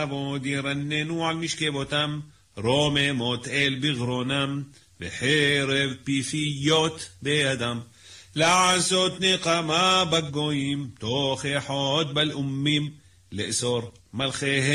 ועוד ירננו על משכבותם, רוממות אל בגרונם, וחרב פיפיות בידם. לעשות נקמה בגויים, תוכחות בלאומים, לאסור מלכיהם.